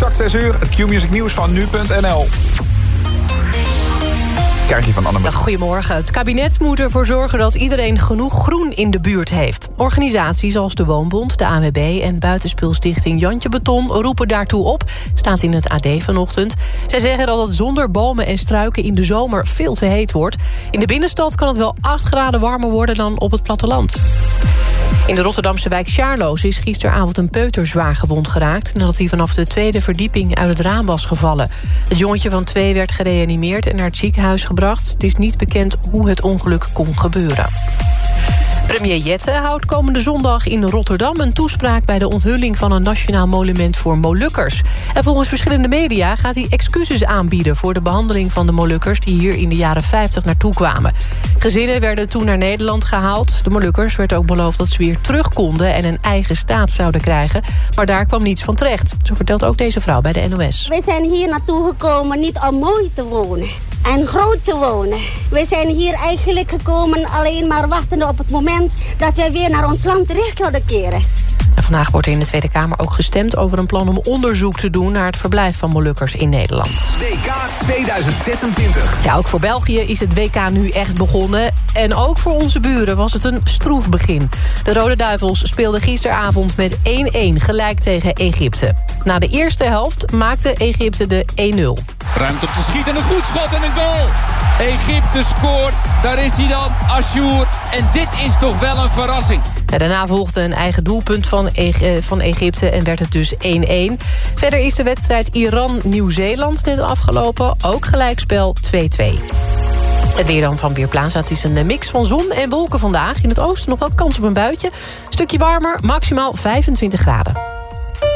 exact 6 uur. Het Q-Music nieuws van nu.nl. Kaartje van Anne. Goedemorgen. Het kabinet moet ervoor zorgen dat iedereen genoeg groen in de buurt heeft. Organisaties als de Woonbond, de ANWB en buitenspeelstichting Jantje Beton roepen daartoe op. Staat in het AD vanochtend. Zij zeggen dat het zonder bomen en struiken in de zomer veel te heet wordt. In de binnenstad kan het wel 8 graden warmer worden dan op het platteland. In de Rotterdamse wijk Sjaarloos is gisteravond een peuter zwaar gewond geraakt nadat hij vanaf de 2e verdieping uit het raam was gevallen. Het jongetje van 2 werd gereanimeerd en naar het ziekenhuis gebracht. Het is niet bekend hoe het ongeluk kon gebeuren. Premier Jette houdt komende zondag in Rotterdam een toespraak bij de onthulling van een nationaal monument voor Molukkers. En volgens verschillende media gaat hij excuses aanbieden voor de behandeling van de Molukkers die hier in de jaren 50 naartoe kwamen. Gezinnen werden toen naar Nederland gehaald. De Molukkers werd ook beloofd dat ze weer terug konden en een eigen staat zouden krijgen. Maar daar kwam niets van terecht. Zo vertelt ook deze vrouw bij de NOS. We zijn hier naartoe gekomen niet om mooi te wonen en groot te wonen. We zijn hier eigenlijk gekomen alleen maar wachtende op het moment dat we weer naar ons land terug kunnen keren. En vandaag wordt er in de Tweede Kamer ook gestemd over een plan om onderzoek te doen naar het verblijf van Molukkers in Nederland. WK 2026. Ja, ook voor België is het WK nu echt begonnen. En ook voor onze buren was het een stroef begin. De Rode Duivels speelden gisteravond met 1-1 gelijk tegen Egypte. Na de eerste helft maakte Egypte de 1-0. Ruimte om te schieten, een goed schot en een goal. Egypte scoort, daar is hij dan, Ashour. En dit is toch wel een verrassing. Ja, daarna volgde een eigen doelpunt van Egypte en werd het dus 1-1. Verder is de wedstrijd Iran-Nieuw-Zeeland net afgelopen. Ook gelijkspel 2-2. Het weer dan van Weerplaza. Het is een mix van zon en wolken vandaag. In het oosten nog wel kans op een buitje. Een stukje warmer, maximaal 25 graden.